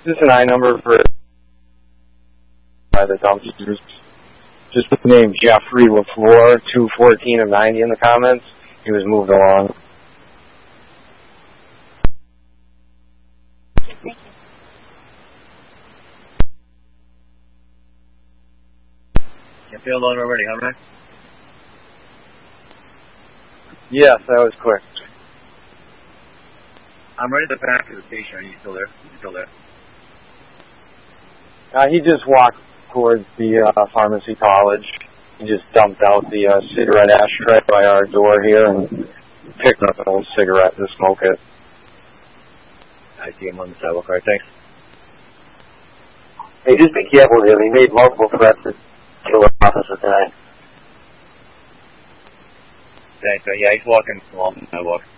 Is this an I number for the dumpsters? Just named Jeffrey LaFleur, 214 of 90 in the comments. He was moved along. You feel loaded already, huh, Rick? Yes, that was quick. I'm ready to back to the station. Are you still there? You still there? He just walked towards the pharmacy college. He just dumped out the cigarette ashtray by our door here and picked up an old cigarette to smoke it. I see him on the sidewalk. All right, thanks. Hey, just be careful with him. He made multiple threats to kill an officer tonight. Thanks. Yeah, he's walking along the sidewalk.